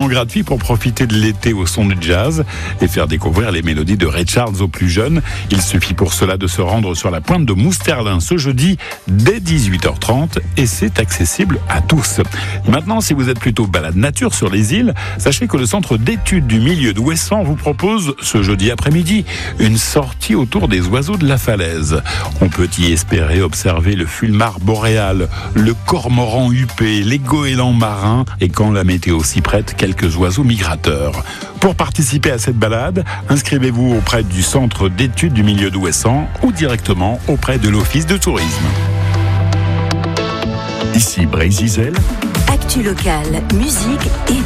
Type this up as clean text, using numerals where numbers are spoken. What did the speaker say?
gratuit pour profiter de l'été au son du jazz et faire découvrir les mélodies de Ray Charles aux plus jeunes. Il suffit pour cela de se rendre sur la pointe de Mousterlin ce jeudi dès 18h30 et c'est accessible à tous. Maintenant, si vous êtes plutôt balade nature sur les îles, sachez que le centre d'études du milieu de Ouessant vous propose ce jeudi après-midi une sortie autour des oiseaux de la falaise. On peut y espérer observer le fulmar boréal, le cormoran huppé, les goélands marins et quand la météo s'y prête, quelques oiseaux migrateurs. Pour participer à cette balade, inscrivez-vous auprès du centre d'études du milieu d'Ouessant ou directement auprès de l'office de tourisme. Ici Brésil. Actu locale, musique et